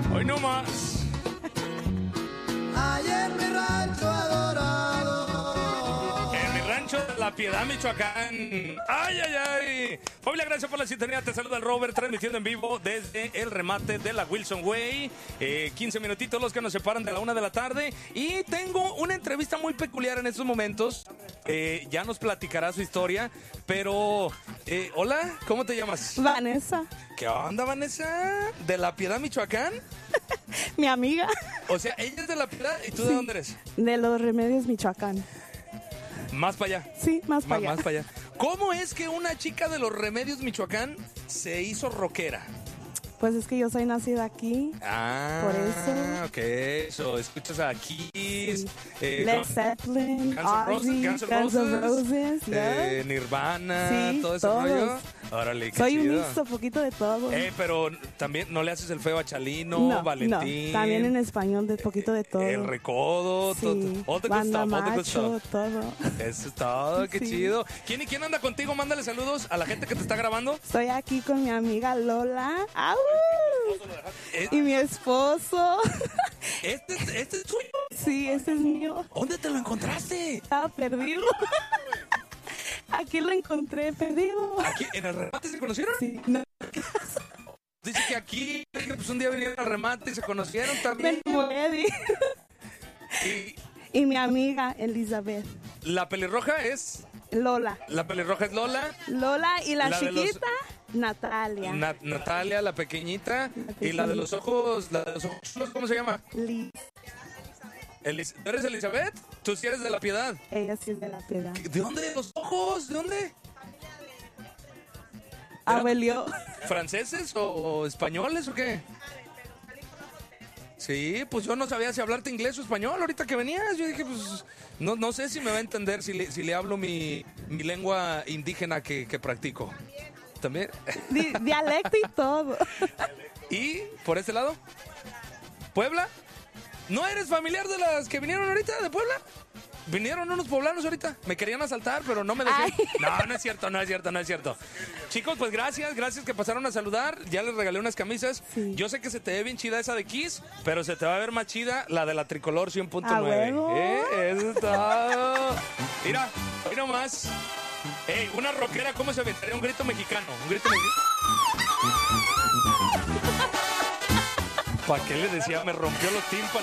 Hoy no más. Ayer mi rancho adorado. En mi rancho de La Piedad, Michoacán. ¡Ay, ay, ay! Familia, gracias por la sintonía. Te saluda el Robert, transmitiendo en vivo desde el remate de la Wilson Way. 15 minutitos los que nos separan de la 1 de la tarde. Y tengo una entrevista muy peculiar en estos momentos. Ya nos platicará su historia. Pero, hola, ¿cómo te llamas? Vanessa, ¿Qué onda, Vanessa? ¿De La Piedad, Michoacán? mi amiga O sea, ella es de La Piedad. ¿Y tú de dónde eres? de Los Remedios, Michoacán. Más para allá. Sí, más para allá. Más para allá. ¿Cómo es que una chica de Los Remedios, Michoacán, se hizo rockera? Pues es que yo soy nacida aquí. Ah, Por eso. Ok, eso, escuchas a Kiss, Led Zeppelin, Guns N' Guns N' Roses, yeah. Nirvana, Sí, todo ese todos. rollo. Órale, qué Soy un chido. mixto, poquito de todo. Pero también no le haces el feo a Chalino, no, Valentín. también en español, de poquito de todo. El Recodo, Sí, all the good Banda stuff, all the good Macho, stuff. todo. Eso es todo, qué Sí. chido. ¿Quién anda contigo? Mándale saludos a la gente que te está grabando. Estoy aquí con mi amiga Lola. ¡Au! Eh, Y mi esposo. Este es tuyo. Sí, este es mío. ¿Dónde te lo encontraste? Estaba perdido. Aquí lo encontré perdido. ¿Aquí en el remate se conocieron? Sí, no. Dice que aquí, que pues un día vinieron al remate y se conocieron Me también. enamoré. Y Y mi amiga Elizabeth. la pelirroja es Lola. Lola, Y la La de los- chiquita, Natalia. Natalia, la pequeñita, y la de los ojos chulos, ¿cómo se llama? Liz. ¿Tú eres Elizabeth? Tú sí eres de La Piedad. Ella sí es de La Piedad. ¿De dónde? ¿Los ojos? ¿De dónde? Abuelio. ¿Franceses o españoles o qué? Sí, pues yo no sabía si hablarte inglés o español ahorita que venías. Yo dije, pues, no sé si me va a entender si le hablo mi lengua indígena que practico. ¿También? Dialecto y todo. ¿Y por este lado? ¿Puebla? ¿No eres familiar de las que vinieron ahorita de Puebla? Vinieron unos poblanos ahorita. Me querían asaltar, pero no me dejé. Ay. No es cierto. Chicos, pues gracias que pasaron a saludar. Ya les regalé unas camisas. Sí. Yo sé que se te ve bien chida esa de Kiss, pero se te va a ver más chida la de la Tricolor 100.9. ¡A huevo! Eso es todo. Mira, ahí nomás. Una rockera, ¿cómo se aventaría un grito mexicano? ¿Para qué le decía? Me rompió los tímpanos.